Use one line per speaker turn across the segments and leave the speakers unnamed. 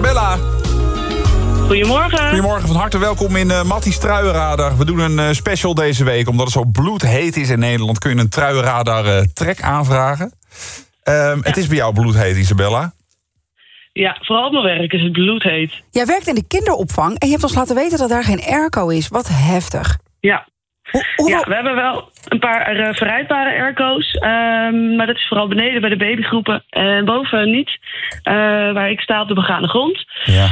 Isabella.
Goedemorgen.
Goedemorgen, van harte welkom in Matties Truienradar. We doen een special deze week. Omdat het zo bloedheet is in Nederland, kun je een Truienradar trek aanvragen. Het is bij jou bloedheet, Isabella.
Ja, vooral op mijn werk is het bloedheet.
Jij werkt in de kinderopvang en je hebt ons laten weten dat daar geen airco is. Wat heftig.
Ja.
Hoeveel...
Ja, we hebben wel een paar verrijdbare airco's. Maar dat is vooral beneden bij de babygroepen. En boven niet, waar ik sta op de begane grond.
Ja.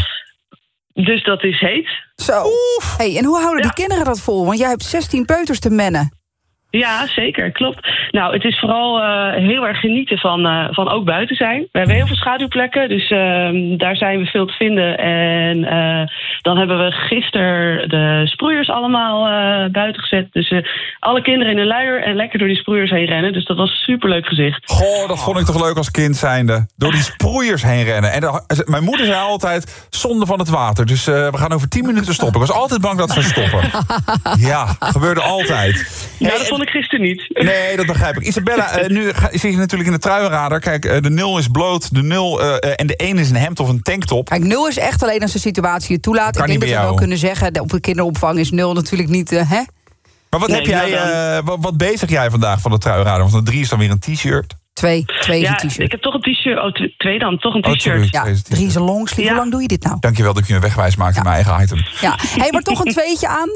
Dus dat is heet.
Zo. Hey, en hoe houden die kinderen dat vol? Want jij hebt 16 peuters te mennen.
Ja, zeker, klopt. Nou, het is vooral heel erg genieten van ook buiten zijn. We hebben heel veel schaduwplekken, dus daar zijn we veel te vinden. En dan hebben we gisteren de sproeiers allemaal buiten gezet. Dus alle kinderen in een luier en lekker door die sproeiers heen rennen. Dus dat was een superleuk gezicht.
Goh, dat vond ik toch leuk als kind zijnde. Door die sproeiers heen rennen. En mijn moeder zei altijd, zonde van het water. Dus we gaan over 10 minuten stoppen. Ik was altijd bang dat ze stoppen. Ja, gebeurde altijd.
Ja, dat vond ik gisteren niet.
Nee, dat begrijp ik. Isabella, nu zit je natuurlijk in de Truienradar. Kijk, de 0 is bloot, de 0 en de 1 is een hemd of een tanktop.
Kijk, 0 is echt alleen als de situatie het toelaat.
Kan
ik denk
niet
dat we
bij
wel
jou.
kunnen zeggen, op de kinderopvang is 0 natuurlijk niet, hè?
Maar wat
Nee,
heb jij,
nou
wat bezig jij vandaag van de Truienradar? Want een 3 is dan weer een t-shirt.
2 is een
Ja,
t-shirt.
ik heb toch een t-shirt. Oh, 2 dan, toch een
Oh,
t-shirt.
sorry.
Ja, 3 is een longsleeve.
Ja.
Hoe lang doe je dit nou?
Dankjewel dat ik je een wegwijs maakte in mijn eigen item.
Ja, hey, maar toch een 2'tje aan.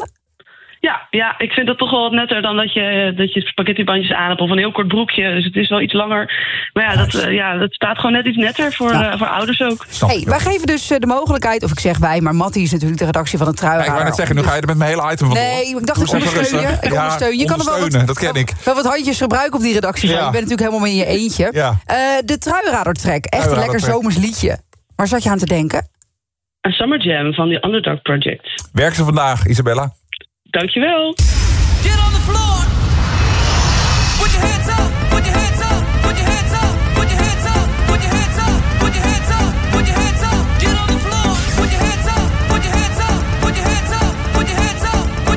Ja, ik vind dat toch wel wat netter dan dat je spaghettibandjes aan hebt of een heel kort broekje. Dus het is wel iets langer. Maar ja, dat staat gewoon net iets netter voor ouders ook.
Snap
Hey,
ik
wij
wel.
geven dus de mogelijkheid, of ik zeg wij, maar Mattie is natuurlijk de redactie van de
Ja, ik
Truienradar.
wou net zeggen, nu ga je er met mijn hele item van door.
Nee, ik dacht
Doe
ik
eens even
ondersteun je.
rustig.
Ik ondersteun je. Je kan er wel
ondersteunen, dat ken ik.
wel wat handjes gebruiken op die redactie van.
Ja.
Je bent natuurlijk helemaal in je eentje.
Ja.
De Truienradar-track, echt een lekker
Truienradar-track.
zomers liedje. Waar zat je aan te denken?
Een Summer Jam van de Underdog Project.
Werk ze vandaag, Isabella?
Dankjewel.
Get on the floor. Put your hands up.